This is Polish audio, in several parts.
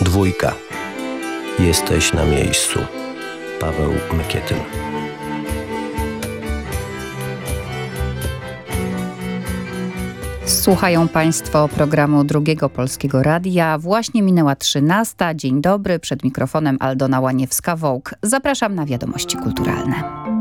Dwójka. Jesteś na miejscu. Paweł Mykietyn. Słuchają Państwo programu Drugiego Polskiego Radia. Właśnie minęła 13. Dzień dobry, przed mikrofonem Aldona Łaniewska-Wołk. Zapraszam na wiadomości kulturalne.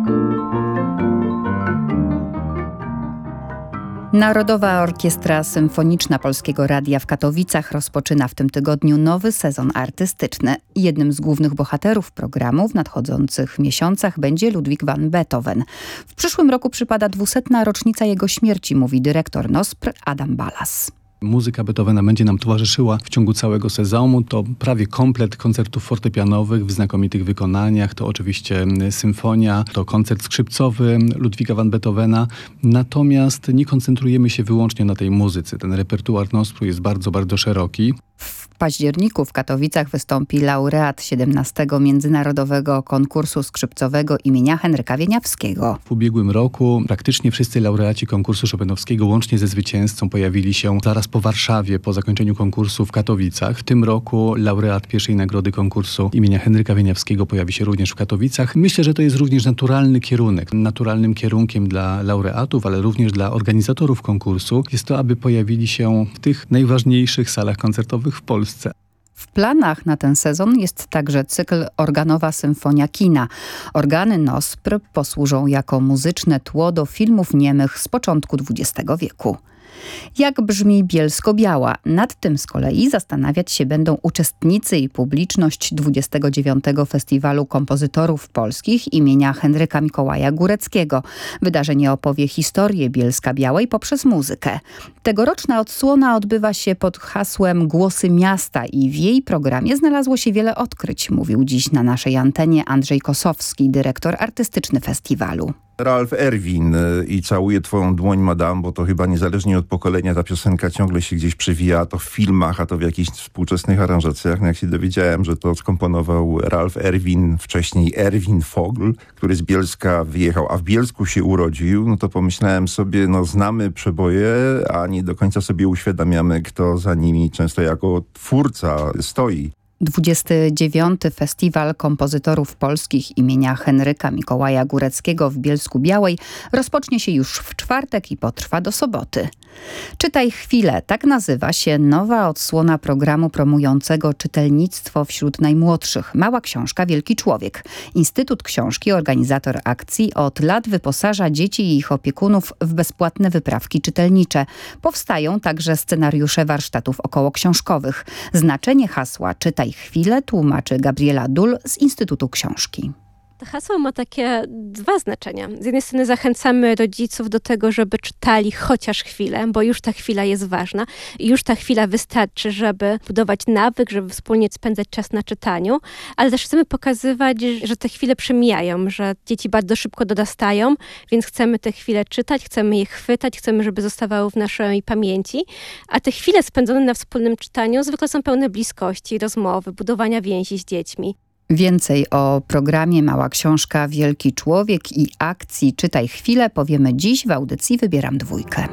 Narodowa Orkiestra Symfoniczna Polskiego Radia w Katowicach rozpoczyna w tym tygodniu nowy sezon artystyczny. Jednym z głównych bohaterów programu w nadchodzących miesiącach będzie Ludwig van Beethoven. W przyszłym roku przypada 200. rocznica jego śmierci, mówi dyrektor NOSPR Adam Balas. Muzyka Beethovena będzie nam towarzyszyła w ciągu całego sezonu. To prawie komplet koncertów fortepianowych w znakomitych wykonaniach. To oczywiście symfonia, to koncert skrzypcowy Ludwiga van Beethovena. Natomiast nie koncentrujemy się wyłącznie na tej muzyce. Ten repertuar NOSPR-u jest bardzo, bardzo szeroki. W październiku w Katowicach wystąpi laureat 17. Międzynarodowego Konkursu Skrzypcowego imienia Henryka Wieniawskiego. W ubiegłym roku praktycznie wszyscy laureaci konkursu chopinowskiego łącznie ze zwycięzcą pojawili się zaraz po Warszawie, po zakończeniu konkursu w Katowicach. W tym roku laureat pierwszej nagrody konkursu imienia Henryka Wieniawskiego pojawi się również w Katowicach. Myślę, że to jest również naturalny kierunek. Naturalnym kierunkiem dla laureatów, ale również dla organizatorów konkursu jest to, aby pojawili się w tych najważniejszych salach koncertowych w Polsce. W planach na ten sezon jest także cykl Organowa Symfonia Kina. Organy NOSPR posłużą jako muzyczne tło do filmów niemych z początku XX wieku. Jak brzmi Bielsko-Biała? Nad tym z kolei zastanawiać się będą uczestnicy i publiczność 29. Festiwalu Kompozytorów Polskich imienia Henryka Mikołaja Góreckiego. Wydarzenie opowie historię Bielska-Białej poprzez muzykę. Tegoroczna odsłona odbywa się pod hasłem Głosy Miasta i w jej programie znalazło się wiele odkryć, mówił dziś na naszej antenie Andrzej Kosowski, dyrektor artystyczny festiwalu. Ralph Erwin i Całuję twoją dłoń, madame, bo to chyba niezależnie od pokolenia ta piosenka ciągle się gdzieś przewija, a to w filmach, a to w jakichś współczesnych aranżacjach. No jak się dowiedziałem, że to skomponował Ralph Erwin, wcześniej Erwin Fogl, który z Bielska wyjechał, a w Bielsku się urodził, no to pomyślałem sobie, no znamy przeboje, a nie do końca sobie uświadamiamy, kto za nimi często jako twórca stoi. 29. Festiwal Kompozytorów Polskich imienia Henryka Mikołaja Góreckiego w Bielsku-Białej rozpocznie się już w czwartek i potrwa do soboty. Czytaj chwilę, tak nazywa się nowa odsłona programu promującego czytelnictwo wśród najmłodszych. Mała książka, wielki człowiek. Instytut Książki, organizator akcji, od lat wyposaża dzieci i ich opiekunów w bezpłatne wyprawki czytelnicze. Powstają także scenariusze warsztatów okołoksiążkowych. Znaczenie hasła Czytaj chwilę tłumaczy Gabriela Dul z Instytutu Książki. To hasło ma takie dwa znaczenia. Z jednej strony zachęcamy rodziców do tego, żeby czytali chociaż chwilę, bo już ta chwila jest ważna. I już ta chwila wystarczy, żeby budować nawyk, żeby wspólnie spędzać czas na czytaniu. Ale też chcemy pokazywać, że te chwile przemijają, że dzieci bardzo szybko dorastają, więc chcemy te chwile czytać, chcemy je chwytać, chcemy, żeby zostawały w naszej pamięci. A te chwile spędzone na wspólnym czytaniu zwykle są pełne bliskości, rozmowy, budowania więzi z dziećmi. Więcej o programie Mała książka, wielki człowiek i akcji Czytaj chwilę powiemy dziś w audycji Wybieram dwójkę.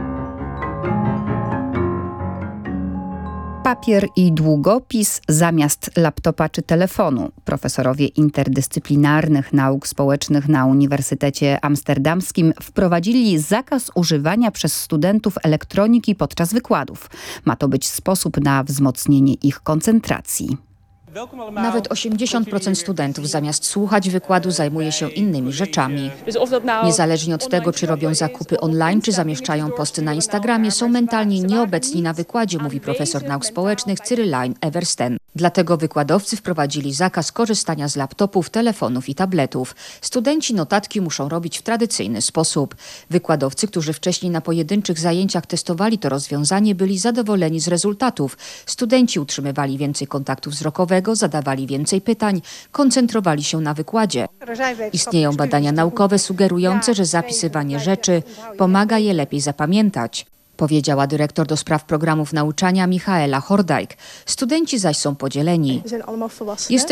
Papier i długopis zamiast laptopa czy telefonu. Profesorowie interdyscyplinarnych nauk społecznych na Uniwersytecie Amsterdamskim wprowadzili zakaz używania przez studentów elektroniki podczas wykładów. Ma to być sposób na wzmocnienie ich koncentracji. Nawet 80% studentów zamiast słuchać wykładu zajmuje się innymi rzeczami. Niezależnie od tego, czy robią zakupy online, czy zamieszczają posty na Instagramie, są mentalnie nieobecni na wykładzie, mówi profesor nauk społecznych Cyrylain Eversten. Dlatego wykładowcy wprowadzili zakaz korzystania z laptopów, telefonów i tabletów. Studenci notatki muszą robić w tradycyjny sposób. Wykładowcy, którzy wcześniej na pojedynczych zajęciach testowali to rozwiązanie, byli zadowoleni z rezultatów. Studenci utrzymywali więcej kontaktu wzrokowego, zadawali więcej pytań, koncentrowali się na wykładzie. Istnieją badania naukowe sugerujące, że zapisywanie rzeczy pomaga je lepiej zapamiętać, powiedziała dyrektor do spraw programów nauczania Michaela Hordijk. Studenci zaś są podzieleni.